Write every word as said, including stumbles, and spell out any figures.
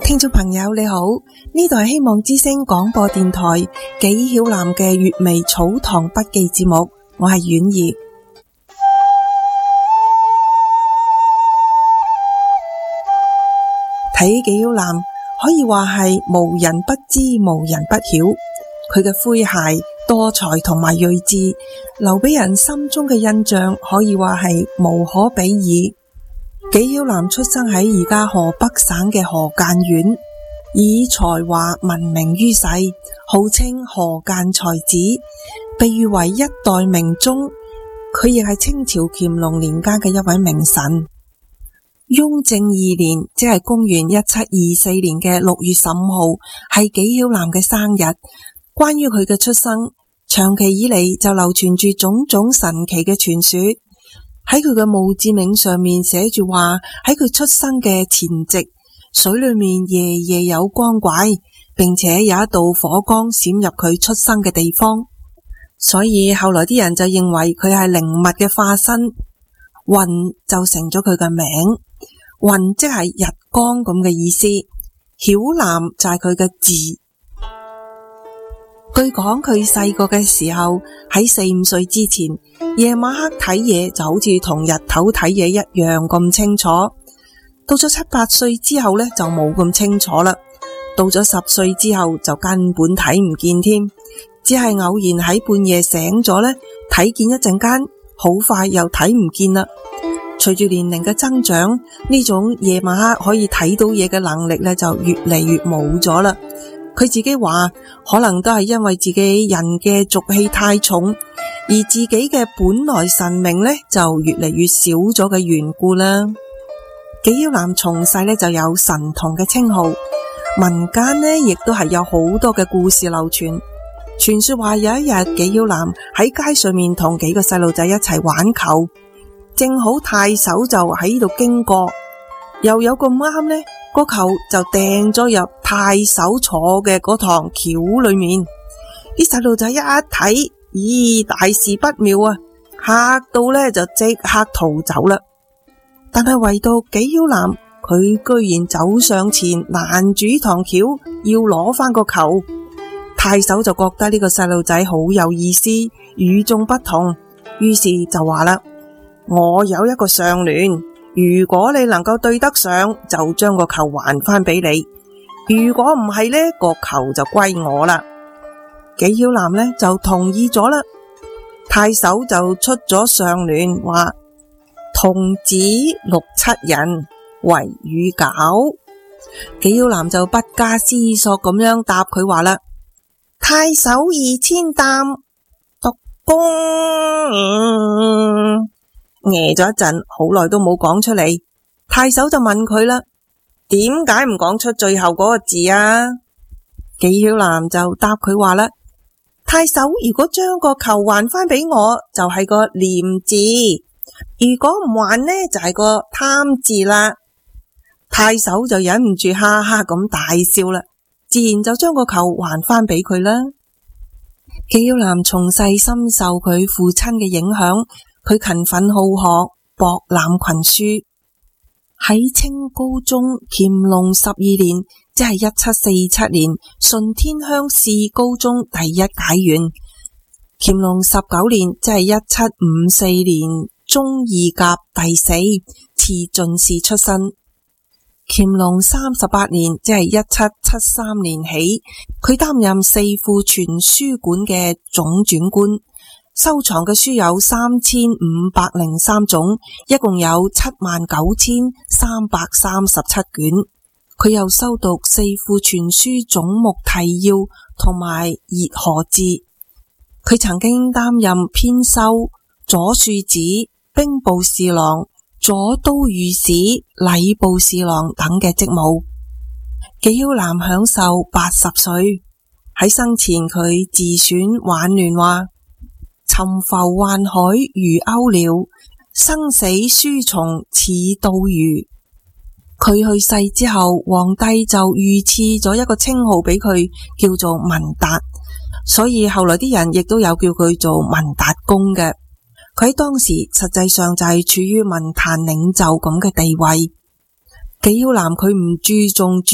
聽眾朋友你好，呢度係希望之聲廣播電台紀曉嵐嘅粵微草堂筆記節目，我係婉兒。睇紀曉嵐可以話係無人不知無人不曉，佢嘅詼諧多才同埋睿智，留俾人心中嘅印象可以話係無可比擬。紀曉嵐出生喺而家河北省嘅河間縣，以才華聞名於世，號稱河間才子，被譽為一代名宗。佢亦係清朝乾隆年間嘅一位名臣。雍正二年，即係公元一七二四年嘅六月十五號，係紀曉嵐嘅生日。關於佢嘅出生，長期以嚟就流傳住種種神奇嘅傳說。喺佢嘅墓誌銘上面寫住話，喺佢出生嘅前夕，水裏面夜夜有光怪，並且有一道火光閃入佢出生嘅地方。所以後來啲人就認為佢係靈物嘅化身，雲就成咗佢嘅名。雲即係日光咁嘅意思，曉嵐就係佢嘅字。據講佢細個嘅時候，喺四五歲之前，夜晚黑睇嘢就好似同日頭睇嘢一樣咁清楚。到咗七八歲之後呢，就冇咁清楚啦。到咗十歲之後就根本睇唔見添，只係偶然喺半夜醒咗呢，睇見一陣間，好快又睇唔見啦。隨住年齡嘅增長，呢種夜晚黑可以睇到嘢嘅能力呢，就越嚟越冇咗啦。佢自己話，可能都係因為自己人嘅俗氣太重，而自己嘅本來神明呢，就越嚟越少咗嘅緣故啦。紀曉嵐從細呢就有神童嘅稱號，民間呢亦都係有好多嘅故事流傳。傳說話有一日紀曉嵐喺街上面同幾個細路仔一齊玩球，正好太守就喺呢度經過，又有咁啱呢，個球就掟咗入太守坐嘅嗰堂轎裏面。啲細路仔一睇，咦，大事不妙啊，嚇到呢就即刻逃走啦。但係唯獨紀曉嵐，佢居然走上前攔住堂轎，要攞翻個球。太守就覺得呢個細路仔好有意思，與眾不同，於是就話啦，我有一個上聯，如果你能夠對得上，就將個球還翻俾你；如果唔係呢，個球就歸我啦。紀曉嵐呢就同意咗啦。太守就出咗上聯，話童子六七人，為與狗。紀曉嵐就不加思索咁樣答佢話啦，太守二千擔，獨工。呆咗一陣，好耐都冇講出嚟。太守就問佢啦，點解唔講出最後嗰個字啊？紀曉嵐就答佢話啦，太守如果將個球還翻俾我，就係、是、個廉字；如果唔還呢，就係、是、個貪字啦。太守就忍唔住哈哈咁大笑啦，自然就將個球還翻俾佢啦。紀曉嵐從細深受佢父親嘅影響，佢勤奮好學，博覽群書。喺清高宗乾隆十二年，即係一七四七年，順天鄉試高中第一解元。乾隆十九年，即係一七五四年，中二甲第四，賜進士出身。乾隆三十八年，即係一七七三年起，佢擔任四庫全書館嘅總轉官，收藏嘅書有三千五百零三種，一共有七萬九千三百三十七卷。佢又修讀四庫全書總目提要同埋熱河字。佢曾經擔任編修、左庶子、兵部侍郎、左都御史、禮部侍郎等嘅職務。紀曉嵐享壽八十歲，喺生前佢自選挽聯話：沉浮宦海如鷗鳥，生死書叢似倒魚。佢去世之後，皇帝就御賜咗一個稱號俾佢，叫做文達，所以後來啲人亦都有叫佢做文達公嘅。佢喺當時實際上就係處於文壇領袖咁嘅地位。紀曉嵐佢唔注重